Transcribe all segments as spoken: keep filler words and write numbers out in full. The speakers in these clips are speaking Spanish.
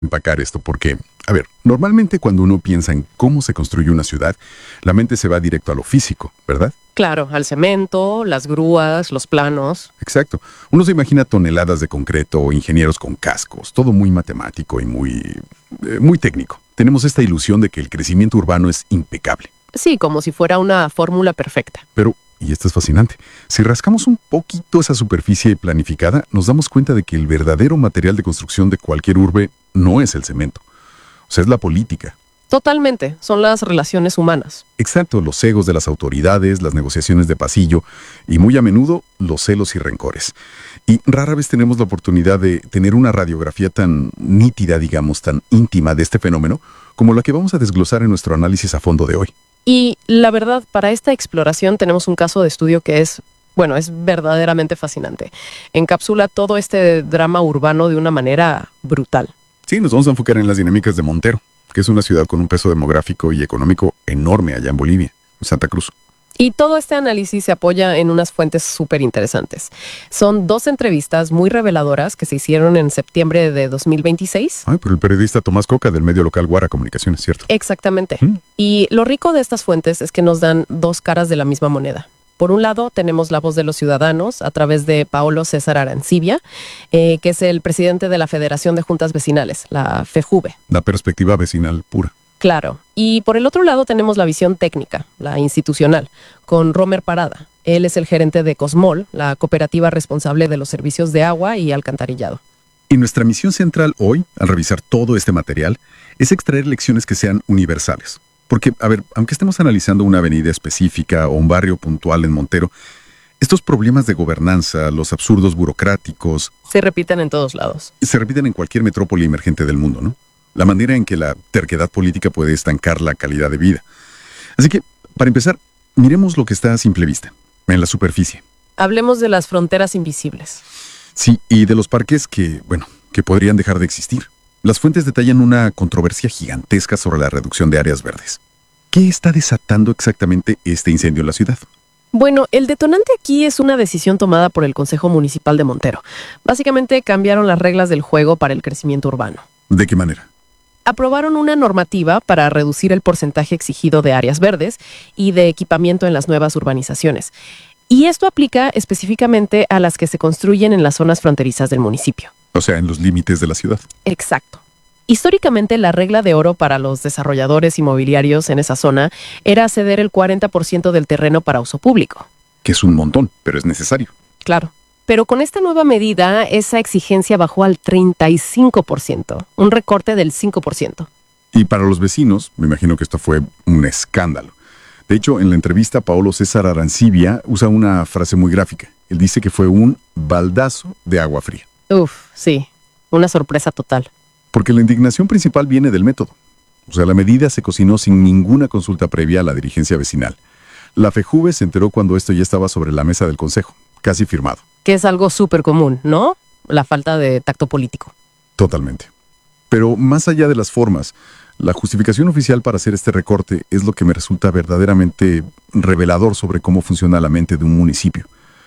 empacar esto porque, a ver, normalmente cuando uno piensa en cómo se construye una ciudad, la mente se va directo a lo físico, ¿verdad? Claro, al cemento, las grúas, los planos. Exacto. Uno se imagina toneladas de concreto o ingenieros con cascos, todo muy matemático y muy, eh, muy técnico. Tenemos esta ilusión de que el crecimiento urbano es impecable. Sí, como si fuera una fórmula perfecta. Pero, y esto es fascinante, si rascamos un poquito esa superficie planificada, nos damos cuenta de que el verdadero material de construcción de cualquier urbe no es el cemento. O sea, es la política. Totalmente, son las relaciones humanas. Exacto, los egos de las autoridades, las negociaciones de pasillo y muy a menudo los celos y rencores. Y rara vez tenemos la oportunidad de tener una radiografía tan nítida, digamos, tan íntima de este fenómeno como la que vamos a desglosar en nuestro análisis a fondo de hoy. Y la verdad, para esta exploración tenemos un caso de estudio que es, bueno, es verdaderamente fascinante. Encapsula todo este drama urbano de una manera brutal. Sí, nos vamos a enfocar en las dinámicas de Montero, que es una ciudad con un peso demográfico y económico enorme allá en Bolivia, en Santa Cruz. Y todo este análisis se apoya en unas fuentes súper interesantes. Son dos entrevistas muy reveladoras que se hicieron en septiembre de dos mil veintiséis. Ay, por el periodista Tomás Coca del medio local Guara Comunicaciones, ¿cierto? Exactamente. ¿Mm? Y lo rico de estas fuentes es que nos dan dos caras de la misma moneda. Por un lado, tenemos la voz de los ciudadanos a través de Paolo César Arancibia, eh, que es el presidente de la Federación de Juntas Vecinales, la FEJUVE. La perspectiva vecinal pura. Claro. Y por el otro lado tenemos la visión técnica, la institucional, con Romer Parada. Él es el gerente de Cosmol, la cooperativa responsable de los servicios de agua y alcantarillado. Y nuestra misión central hoy, al revisar todo este material, es extraer lecciones que sean universales. Porque, a ver, aunque estemos analizando una avenida específica o un barrio puntual en Montero, estos problemas de gobernanza, los absurdos burocráticos... Se repiten en todos lados. Se repiten en cualquier metrópoli emergente del mundo, ¿no? La manera en que la terquedad política puede estancar la calidad de vida. Así que, para empezar, miremos lo que está a simple vista, en la superficie. Hablemos de las fronteras invisibles. Sí, y de los parques que, bueno, que podrían dejar de existir. Las fuentes detallan una controversia gigantesca sobre la reducción de áreas verdes. ¿Qué está desatando exactamente este incendio en la ciudad? Bueno, el detonante aquí es una decisión tomada por el Consejo Municipal de Montero. Básicamente cambiaron las reglas del juego para el crecimiento urbano. ¿De qué manera? Aprobaron una normativa para reducir el porcentaje exigido de áreas verdes y de equipamiento en las nuevas urbanizaciones. Y esto aplica específicamente a las que se construyen en las zonas fronterizas del municipio. O sea, en los límites de la ciudad. Exacto. Históricamente, la regla de oro para los desarrolladores inmobiliarios en esa zona era ceder el cuarenta por ciento del terreno para uso público. Que es un montón, pero es necesario. Claro. Pero con esta nueva medida, esa exigencia bajó al treinta y cinco por ciento, un recorte del cinco por ciento. Y para los vecinos, me imagino que esto fue un escándalo. De hecho, en la entrevista, Paolo César Arancibia usa una frase muy gráfica. Él dice que fue un baldazo de agua fría. Uf, sí. Una sorpresa total. Porque la indignación principal viene del método. O sea, la medida se cocinó sin ninguna consulta previa a la dirigencia vecinal. La FEJUVE se enteró cuando esto ya estaba sobre la mesa del consejo, casi firmado. Que es algo súper común, ¿no? La falta de tacto político. Totalmente. Pero más allá de las formas, la justificación oficial para hacer este recorte es lo que me resulta verdaderamente revelador sobre cómo funciona la mente de un municipio.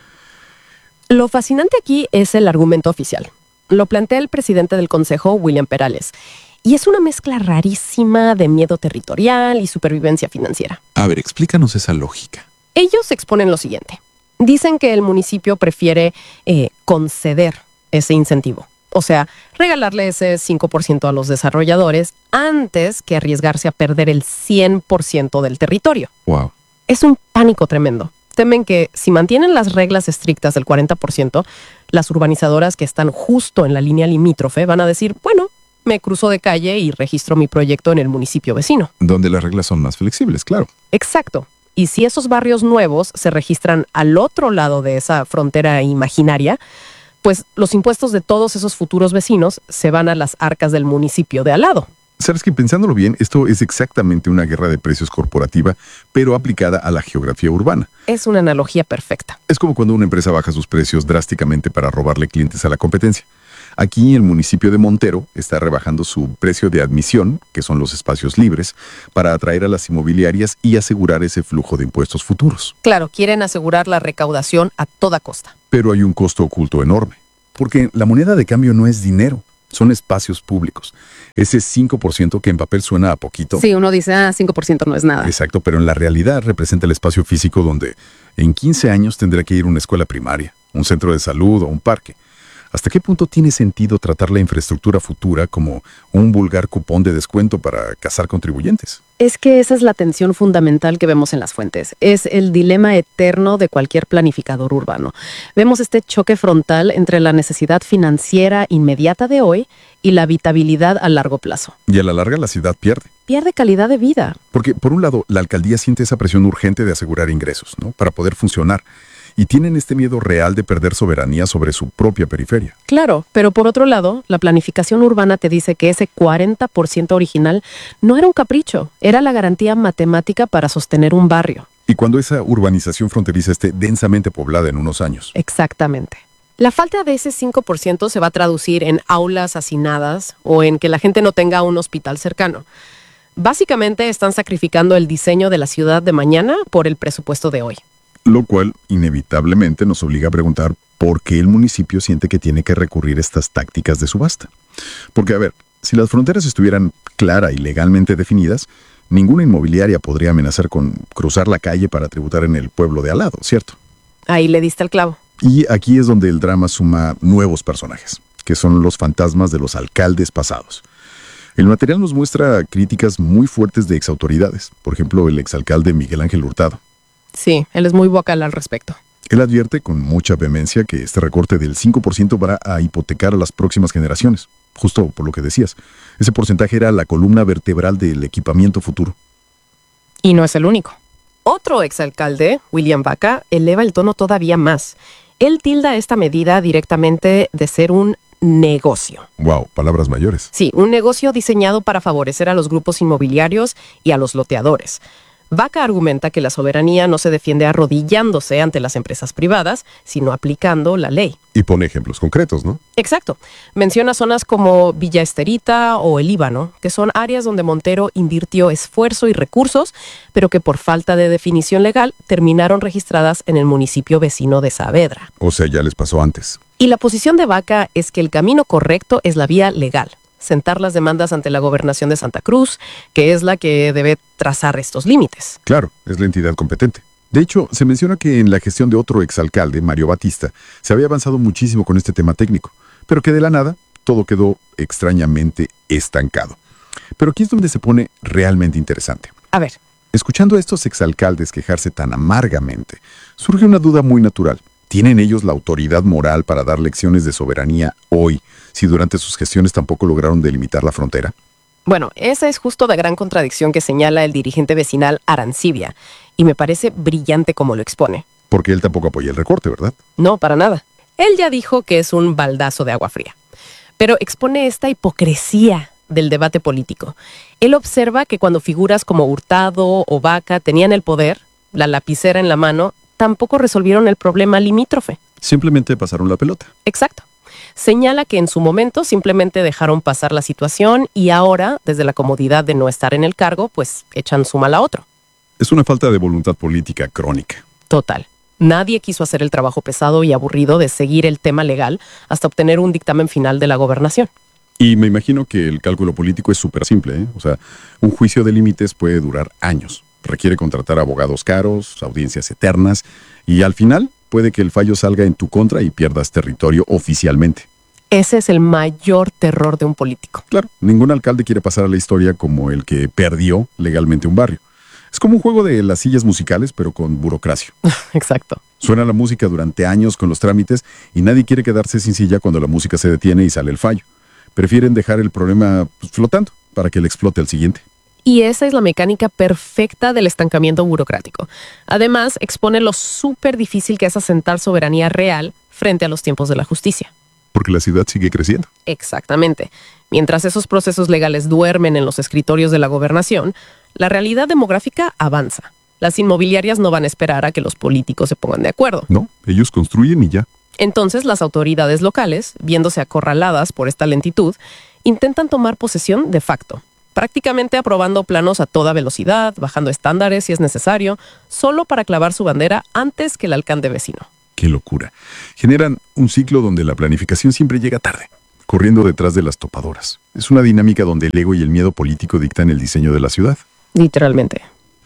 Lo fascinante aquí es el argumento oficial. Lo plantea el presidente del consejo, William Perales. Y es una mezcla rarísima de miedo territorial y supervivencia financiera. A ver, explícanos esa lógica. Ellos exponen lo siguiente. Dicen que el municipio prefiere eh, conceder ese incentivo. O sea, regalarle ese cinco por ciento a los desarrolladores antes que arriesgarse a perder el cien por ciento del territorio. Wow. Es un pánico tremendo. Temen que si mantienen las reglas estrictas del cuarenta por ciento, las urbanizadoras que están justo en la línea limítrofe van a decir, bueno, me cruzo de calle y registro mi proyecto en el municipio vecino. Donde las reglas son más flexibles, claro. Exacto. Y si esos barrios nuevos se registran al otro lado de esa frontera imaginaria, pues los impuestos de todos esos futuros vecinos se van a las arcas del municipio de al lado. Sabes que pensándolo bien, esto es exactamente una guerra de precios corporativa, pero aplicada a la geografía urbana. Es una analogía perfecta. Es como cuando una empresa baja sus precios drásticamente para robarle clientes a la competencia. Aquí el municipio de Montero está rebajando su precio de admisión, que son los espacios libres, para atraer a las inmobiliarias y asegurar ese flujo de impuestos futuros. Claro, quieren asegurar la recaudación a toda costa. Pero hay un costo oculto enorme, porque la moneda de cambio no es dinero, Son espacios públicos. Ese cinco por ciento que en papel suena a poquito. Sí, uno dice, ah, cinco por ciento no es nada. Exacto, pero en la realidad representa el espacio físico donde en quince años tendrá que ir una escuela primaria, un centro de salud o un parque. ¿Hasta qué punto tiene sentido tratar la infraestructura futura como un vulgar cupón de descuento para cazar contribuyentes? Es que esa es la tensión fundamental que vemos en las fuentes. Es el dilema eterno de cualquier planificador urbano. Vemos este choque frontal entre la necesidad financiera inmediata de hoy y la habitabilidad a largo plazo. Y a la larga la ciudad pierde. Pierde calidad de vida. Porque, por un lado, la alcaldía siente esa presión urgente de asegurar ingresos, ¿no?, para poder funcionar. Y tienen este miedo real de perder soberanía sobre su propia periferia. Claro, pero por otro lado, la planificación urbana te dice que ese cuarenta por ciento original no era un capricho, era la garantía matemática para sostener un barrio. Y cuando esa urbanización fronteriza esté densamente poblada en unos años. Exactamente. La falta de ese cinco por ciento se va a traducir en aulas hacinadas o en que la gente no tenga un hospital cercano. Básicamente están sacrificando el diseño de la ciudad de mañana por el presupuesto de hoy. Lo cual inevitablemente nos obliga a preguntar por qué el municipio siente que tiene que recurrir a estas tácticas de subasta. Porque, a ver, si las fronteras estuvieran clara y legalmente definidas, ninguna inmobiliaria podría amenazar con cruzar la calle para tributar en el pueblo de al lado, ¿cierto? Ahí le diste el clavo. Y aquí es donde el drama suma nuevos personajes, que son los fantasmas de los alcaldes pasados. El material nos muestra críticas muy fuertes de exautoridades, por ejemplo, el exalcalde Miguel Ángel Hurtado. Sí, él es muy vocal al respecto. Él advierte con mucha vehemencia que este recorte del cinco por ciento va a hipotecar a las próximas generaciones, justo por lo que decías. Ese porcentaje era la columna vertebral del equipamiento futuro. Y no es el único. Otro exalcalde, William Baca, eleva el tono todavía más. Él tilda esta medida directamente de ser un negocio. Wow, palabras mayores. Sí, un negocio diseñado para favorecer a los grupos inmobiliarios y a los loteadores. Baca argumenta que la soberanía no se defiende arrodillándose ante las empresas privadas, sino aplicando la ley. Y pone ejemplos concretos, ¿no? Exacto. Menciona zonas como Villa Esterita o el Líbano, que son áreas donde Montero invirtió esfuerzo y recursos, pero que por falta de definición legal terminaron registradas en el municipio vecino de Saavedra. O sea, ya les pasó antes. Y la posición de Baca es que el camino correcto es la vía legal. Sentar las demandas ante la Gobernación de Santa Cruz, que es la que debe trazar estos límites. Claro, es la entidad competente. De hecho, se menciona que en la gestión de otro exalcalde, Mario Batista, se había avanzado muchísimo con este tema técnico, pero que de la nada todo quedó extrañamente estancado. Pero aquí es donde se pone realmente interesante. A ver. Escuchando a estos exalcaldes quejarse tan amargamente, surge una duda muy natural. ¿Tienen ellos la autoridad moral para dar lecciones de soberanía hoy, si durante sus gestiones tampoco lograron delimitar la frontera? Bueno, esa es justo la gran contradicción que señala el dirigente vecinal Arancibia, y me parece brillante como lo expone. Porque él tampoco apoya el recorte, ¿verdad? No, para nada. Él ya dijo que es un baldazo de agua fría. Pero expone esta hipocresía del debate político. Él observa que cuando figuras como Hurtado o Baca tenían el poder, la lapicera en la mano, tampoco resolvieron el problema limítrofe. Simplemente pasaron la pelota. Exacto. Señala que en su momento simplemente dejaron pasar la situación y ahora, desde la comodidad de no estar en el cargo, pues echan su mal a otro. Es una falta de voluntad política crónica. Total. Nadie quiso hacer el trabajo pesado y aburrido de seguir el tema legal hasta obtener un dictamen final de la gobernación. Y me imagino que el cálculo político es súper simple, ¿eh? O sea, un juicio de límites puede durar años. Requiere contratar abogados caros, audiencias eternas, y al final puede que el fallo salga en tu contra y pierdas territorio oficialmente. Ese es el mayor terror de un político. Claro, ningún alcalde quiere pasar a la historia como el que perdió legalmente un barrio. Es como un juego de las sillas musicales, pero con burocracia. Exacto. Suena la música durante años con los trámites y nadie quiere quedarse sin silla cuando la música se detiene y sale el fallo. Prefieren dejar el problema pues, flotando para que le explote al siguiente. Y esa es la mecánica perfecta del estancamiento burocrático. Además, expone lo súper difícil que es asentar soberanía real frente a los tiempos de la justicia. Porque la ciudad sigue creciendo. Exactamente. Mientras esos procesos legales duermen en los escritorios de la gobernación, la realidad demográfica avanza. Las inmobiliarias no van a esperar a que los políticos se pongan de acuerdo. No, ellos construyen y ya. Entonces, las autoridades locales, viéndose acorraladas por esta lentitud, intentan tomar posesión de facto, prácticamente aprobando planos a toda velocidad, bajando estándares si es necesario, solo para clavar su bandera antes que el alcalde vecino. ¡Qué locura! Generan un ciclo donde la planificación siempre llega tarde. corriendo detrás de las topadoras. Es una dinámica donde el ego y el miedo político dictan el diseño de la ciudad. Literalmente.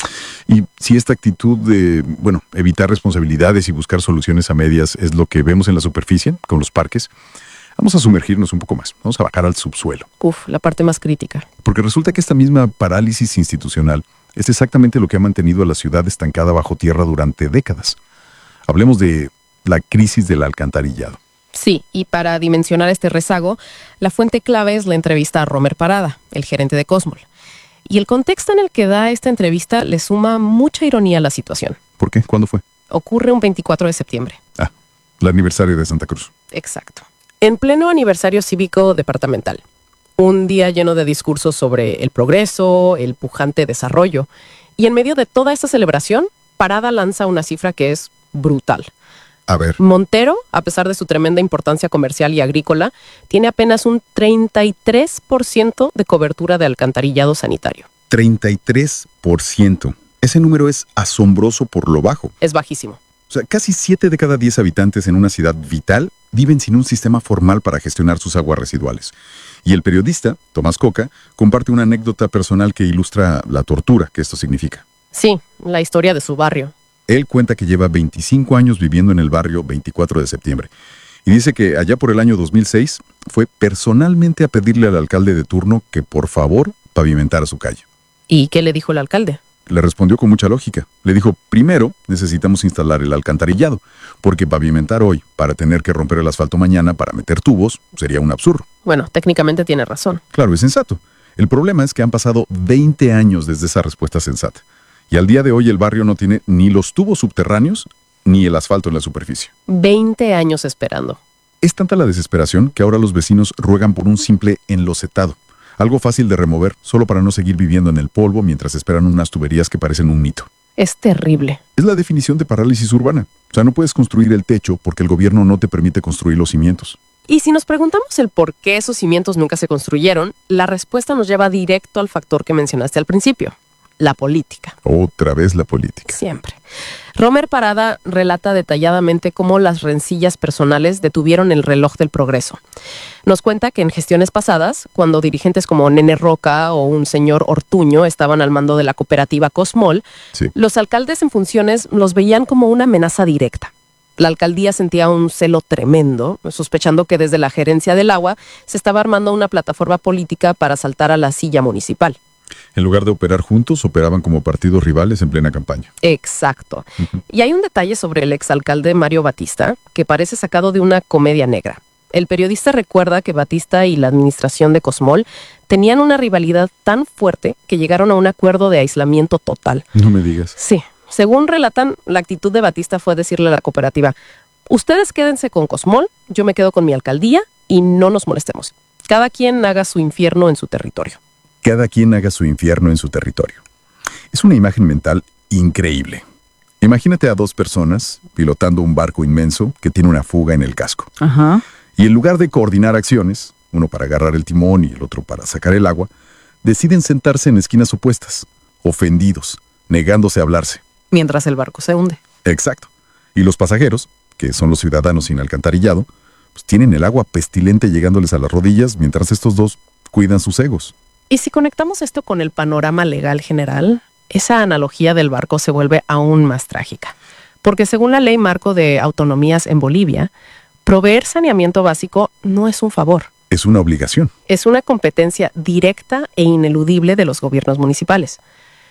Y si esta actitud de, bueno, evitar responsabilidades y buscar soluciones a medias es lo que vemos en la superficie, con los parques, vamos a sumergirnos un poco más. Vamos a bajar al subsuelo. Uf, la parte más crítica. Porque resulta que esta misma parálisis institucional es exactamente lo que ha mantenido a la ciudad estancada bajo tierra durante décadas. Hablemos de la crisis del alcantarillado. Sí, y para dimensionar este rezago, la fuente clave es la entrevista a Romer Parada, el gerente de Cosmol. Y el contexto en el que da esta entrevista le suma mucha ironía a la situación. ¿Por qué? ¿Cuándo fue? Ocurre un veinticuatro de septiembre. Ah, el aniversario de Santa Cruz. Exacto. En pleno aniversario cívico departamental. Un día lleno de discursos sobre el progreso, el pujante desarrollo. Y en medio de toda esta celebración, Parada lanza una cifra que es brutal. A ver. Montero, a pesar de su tremenda importancia comercial y agrícola, tiene apenas un treinta y tres por ciento de cobertura de alcantarillado sanitario. treinta y tres por ciento. Ese número es asombroso por lo bajo. Es bajísimo. O sea, casi siete de cada diez habitantes en una ciudad vital viven sin un sistema formal para gestionar sus aguas residuales. Y el periodista, Tomás Coca, comparte una anécdota personal que ilustra la tortura que esto significa. Sí, la historia de su barrio. Él cuenta que lleva veinticinco años viviendo en el barrio veinticuatro de septiembre. Y dice que allá por el año dos mil seis fue personalmente a pedirle al alcalde de turno que por favor pavimentara su calle. ¿Y qué le dijo el alcalde? Le respondió con mucha lógica. Le dijo, primero necesitamos instalar el alcantarillado, porque pavimentar hoy para tener que romper el asfalto mañana para meter tubos sería un absurdo. Bueno, técnicamente tiene razón. Claro, es sensato. El problema es que han pasado veinte años desde esa respuesta sensata. Y al día de hoy el barrio no tiene ni los tubos subterráneos ni el asfalto en la superficie. veinte años esperando. Es tanta la desesperación que ahora los vecinos ruegan por un simple enlocetado. Algo fácil de remover, solo para no seguir viviendo en el polvo mientras esperan unas tuberías que parecen un mito. Es terrible. Es la definición de parálisis urbana. O sea, no puedes construir el techo porque el gobierno no te permite construir los cimientos. Y si nos preguntamos el por qué esos cimientos nunca se construyeron, la respuesta nos lleva directo al factor que mencionaste al principio. La política. Otra vez la política. Siempre. Romer Parada relata detalladamente cómo las rencillas personales detuvieron el reloj del progreso. Nos cuenta que en gestiones pasadas, cuando dirigentes como Nene Roca o un señor Ortuño estaban al mando de la cooperativa Cosmol, sí, los alcaldes en funciones los veían como una amenaza directa. La alcaldía sentía un celo tremendo, sospechando que desde la gerencia del agua se estaba armando una plataforma política para saltar a la silla municipal. En lugar de operar juntos, operaban como partidos rivales en plena campaña. Exacto. Uh-huh. Y hay un detalle sobre el exalcalde Mario Batista que parece sacado de una comedia negra. El periodista recuerda que Batista y la administración de Cosmol tenían una rivalidad tan fuerte que llegaron a un acuerdo de aislamiento total. No me digas. Sí. Según relatan, la actitud de Batista fue decirle a la cooperativa, ustedes quédense con Cosmol, yo me quedo con mi alcaldía y no nos molestemos. Cada quien haga su infierno en su territorio. Cada quien haga su infierno en su territorio. Es una imagen mental increíble. Imagínate a dos personas pilotando un barco inmenso que tiene una fuga en el casco. Ajá. Y en lugar de coordinar acciones, uno para agarrar el timón y el otro para sacar el agua, deciden sentarse en esquinas opuestas, ofendidos, negándose a hablarse. Mientras el barco se hunde. Exacto. Y los pasajeros, que son los ciudadanos sin alcantarillado, pues tienen el agua pestilente llegándoles a las rodillas mientras estos dos cuidan sus egos. Y si conectamos esto con el panorama legal general, esa analogía del barco se vuelve aún más trágica. Porque según la ley marco de autonomías en Bolivia, proveer saneamiento básico no es un favor. Es una obligación. Es una competencia directa e ineludible de los gobiernos municipales.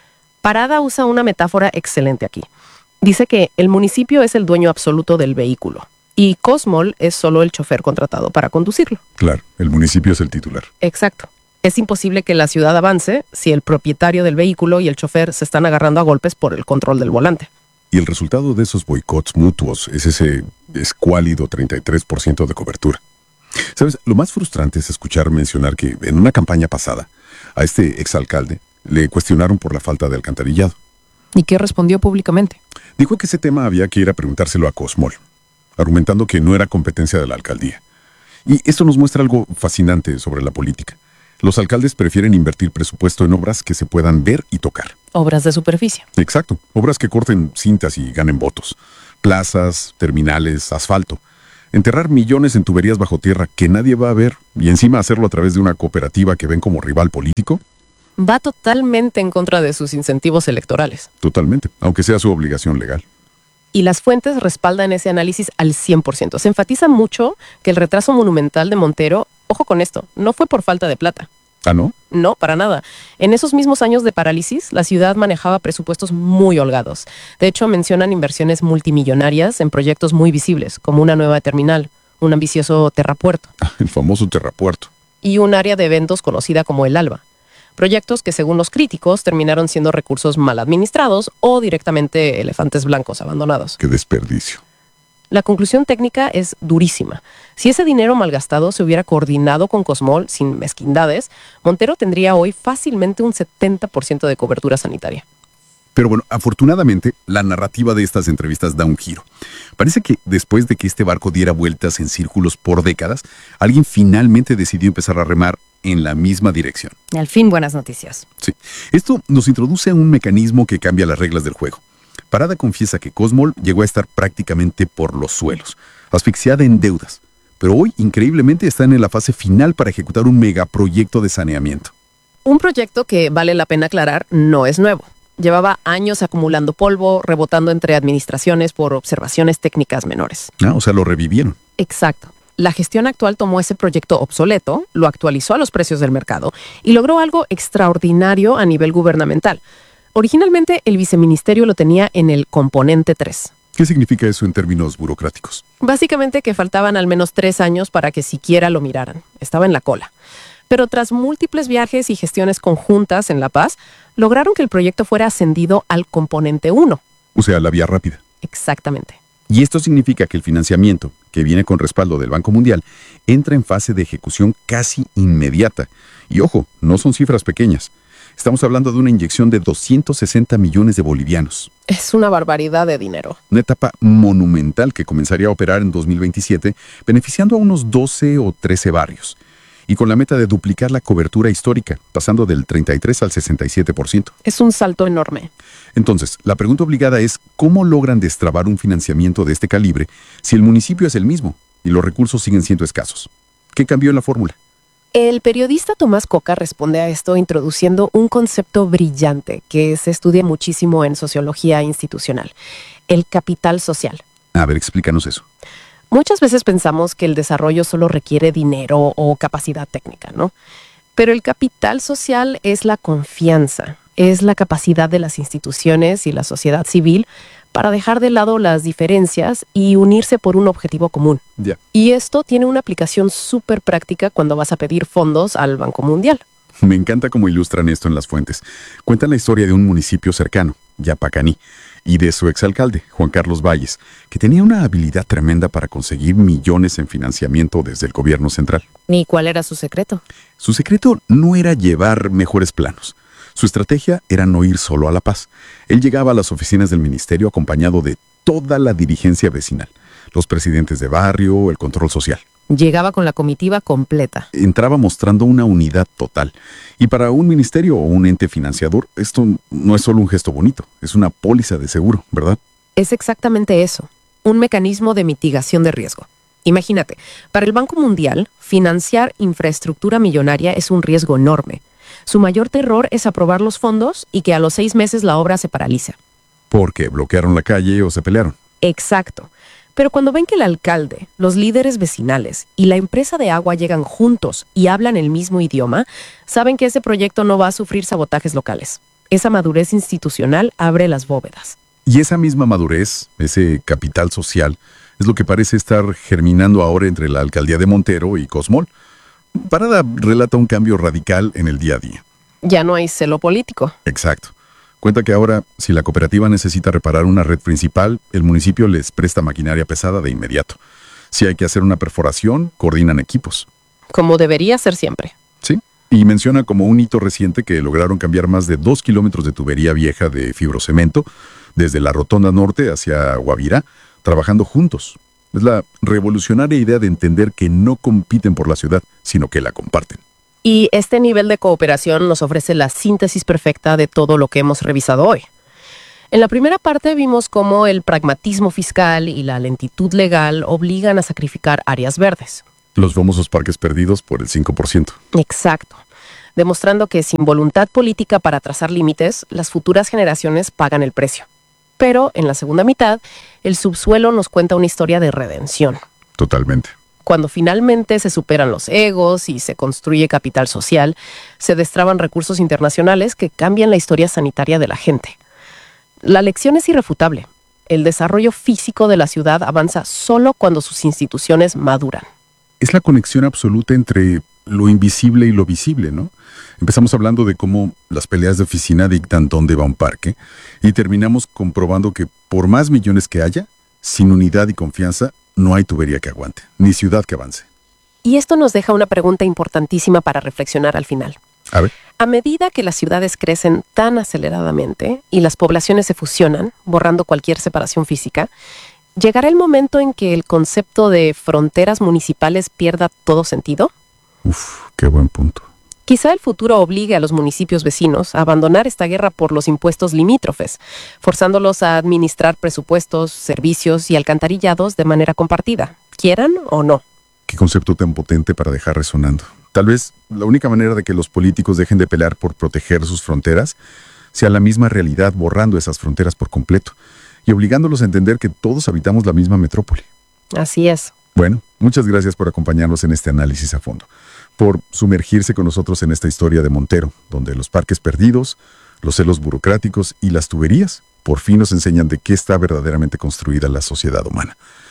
Parada usa una metáfora excelente aquí. Dice que el municipio es el dueño absoluto del vehículo y Cosmol es solo el chofer contratado para conducirlo. Claro, el municipio es el titular. Exacto. Es imposible que la ciudad avance si el propietario del vehículo y el chofer se están agarrando a golpes por el control del volante. Y el resultado de esos boicots mutuos es ese escuálido treinta y tres por ciento de cobertura. ¿Sabes? Lo más frustrante es escuchar mencionar que en una campaña pasada a este exalcalde le cuestionaron por la falta de alcantarillado. ¿Y qué respondió públicamente? Dijo que ese tema había que ir a preguntárselo a Cosmol, argumentando que no era competencia de la alcaldía. Y esto nos muestra algo fascinante sobre la política. Los alcaldes prefieren invertir presupuesto en obras que se puedan ver y tocar. Obras de superficie. Exacto, obras que corten cintas y ganen votos. Plazas, terminales, asfalto. Enterrar millones en tuberías bajo tierra que nadie va a ver y encima hacerlo a través de una cooperativa que ven como rival político. Va totalmente en contra de sus incentivos electorales. Totalmente, aunque sea su obligación legal. Y las fuentes respaldan ese análisis al cien por ciento. Se enfatiza mucho que el retraso monumental de Montero, ojo con esto, no fue por falta de plata. ¿Ah, no? No, para nada. En esos mismos años de parálisis, la ciudad manejaba presupuestos muy holgados. De hecho, mencionan inversiones multimillonarias en proyectos muy visibles, como una nueva terminal, un ambicioso terrapuerto. El famoso terrapuerto. Y un área de eventos conocida como el Alba. Proyectos que, según los críticos, terminaron siendo recursos mal administrados o directamente elefantes blancos abandonados. ¡Qué desperdicio! La conclusión técnica es durísima. Si ese dinero malgastado se hubiera coordinado con Cosmol sin mezquindades, Montero tendría hoy fácilmente un setenta por ciento de cobertura sanitaria. Pero bueno, afortunadamente, la narrativa de estas entrevistas da un giro. Parece que después de que este barco diera vueltas en círculos por décadas, alguien finalmente decidió empezar a remar en la misma dirección. Al fin, buenas noticias. Sí. Esto nos introduce a un mecanismo que cambia las reglas del juego. Parada confiesa que Cosmol llegó a estar prácticamente por los suelos, asfixiada en deudas. Pero hoy, increíblemente, están en la fase final para ejecutar un megaproyecto de saneamiento. Un proyecto que, vale la pena aclarar, no es nuevo. Llevaba años acumulando polvo, rebotando entre administraciones por observaciones técnicas menores. Ah, o sea, lo revivieron. Exacto. La gestión actual tomó ese proyecto obsoleto, lo actualizó a los precios del mercado y logró algo extraordinario a nivel gubernamental. Originalmente, el viceministerio lo tenía en el componente tres. ¿Qué significa eso en términos burocráticos? Básicamente que faltaban al menos tres años para que siquiera lo miraran. Estaba en la cola. Pero tras múltiples viajes y gestiones conjuntas en La Paz, lograron que el proyecto fuera ascendido al componente uno. O sea, la vía rápida. Exactamente. Y esto significa que el financiamiento, que viene con respaldo del Banco Mundial, entra en fase de ejecución casi inmediata. Y ojo, no son cifras pequeñas. Estamos hablando de una inyección de doscientos sesenta millones de bolivianos. Es una barbaridad de dinero. Una etapa monumental que comenzaría a operar en dos mil veintisiete, beneficiando a unos doce o trece barrios. Y con la meta de duplicar la cobertura histórica, pasando del treinta y tres al sesenta y siete por ciento. Es un salto enorme. Entonces, la pregunta obligada es, ¿cómo logran destrabar un financiamiento de este calibre si el municipio es el mismo y los recursos siguen siendo escasos? ¿Qué cambió en la fórmula? El periodista Tomás Coca responde a esto introduciendo un concepto brillante que se estudia muchísimo en sociología institucional, el capital social. A ver, explícanos eso. Muchas veces pensamos que el desarrollo solo requiere dinero o capacidad técnica, ¿no? Pero el capital social es la confianza, es la capacidad de las instituciones y la sociedad civil para dejar de lado las diferencias y unirse por un objetivo común. Ya. Y esto tiene una aplicación súper práctica cuando vas a pedir fondos al Banco Mundial. Me encanta cómo ilustran esto en las fuentes. Cuentan la historia de un municipio cercano, Yapacaní, y de su exalcalde, Juan Carlos Valles, que tenía una habilidad tremenda para conseguir millones en financiamiento desde el gobierno central. ¿Y cuál era su secreto? Su secreto no era llevar mejores planos. Su estrategia era no ir solo a La Paz. Él llegaba a las oficinas del ministerio acompañado de toda la dirigencia vecinal, los presidentes de barrio, el control social. Llegaba con la comitiva completa. Entraba mostrando una unidad total. Y para un ministerio o un ente financiador, esto no es solo un gesto bonito, es una póliza de seguro, ¿verdad? Es exactamente eso, un mecanismo de mitigación de riesgo. Imagínate, para el Banco Mundial, financiar infraestructura millonaria es un riesgo enorme. Su mayor terror es aprobar los fondos y que a los seis meses la obra se paraliza. Porque bloquearon la calle o se pelearon. Exacto. Pero cuando ven que el alcalde, los líderes vecinales y la empresa de agua llegan juntos y hablan el mismo idioma, saben que ese proyecto no va a sufrir sabotajes locales. Esa madurez institucional abre las bóvedas. Y esa misma madurez, ese capital social, es lo que parece estar germinando ahora entre la alcaldía de Montero y Cosmol. Parada relata un cambio radical en el día a día. Ya no hay celo político. Exacto. Cuenta que ahora, si la cooperativa necesita reparar una red principal, el municipio les presta maquinaria pesada de inmediato. Si hay que hacer una perforación, coordinan equipos. Como debería ser siempre. Sí. Y menciona como un hito reciente que lograron cambiar más de dos kilómetros de tubería vieja de fibrocemento desde la Rotonda Norte hacia Guavirá, trabajando juntos. Es la revolucionaria idea de entender que no compiten por la ciudad, sino que la comparten. Y este nivel de cooperación nos ofrece la síntesis perfecta de todo lo que hemos revisado hoy. En la primera parte vimos cómo el pragmatismo fiscal y la lentitud legal obligan a sacrificar áreas verdes. Los famosos parques perdidos por el cinco por ciento. Exacto. Demostrando que sin voluntad política para trazar límites, las futuras generaciones pagan el precio. Pero en la segunda mitad, el subsuelo nos cuenta una historia de redención. Totalmente. Cuando finalmente se superan los egos y se construye capital social, se destraban recursos internacionales que cambian la historia sanitaria de la gente. La lección es irrefutable. El desarrollo físico de la ciudad avanza solo cuando sus instituciones maduran. Es la conexión absoluta entre lo invisible y lo visible, ¿no? Empezamos hablando de cómo las peleas de oficina dictan dónde va un parque y terminamos comprobando que por más millones que haya, sin unidad y confianza, no hay tubería que aguante, ni ciudad que avance. Y esto nos deja una pregunta importantísima para reflexionar al final. A ver. A medida que las ciudades crecen tan aceleradamente y las poblaciones se fusionan, borrando cualquier separación física, ¿llegará el momento en que el concepto de fronteras municipales pierda todo sentido? Uf, qué buen punto. Quizá el futuro obligue a los municipios vecinos a abandonar esta guerra por los impuestos limítrofes, forzándolos a administrar presupuestos, servicios y alcantarillados de manera compartida, quieran o no. Qué concepto tan potente para dejar resonando. Tal vez la única manera de que los políticos dejen de pelear por proteger sus fronteras sea la misma realidad borrando esas fronteras por completo y obligándolos a entender que todos habitamos la misma metrópoli. Así es. Bueno, muchas gracias por acompañarnos en este análisis a fondo, por sumergirse con nosotros en esta historia de Montero, donde los parques perdidos, los celos burocráticos y las tuberías por fin nos enseñan de qué está verdaderamente construida la sociedad humana.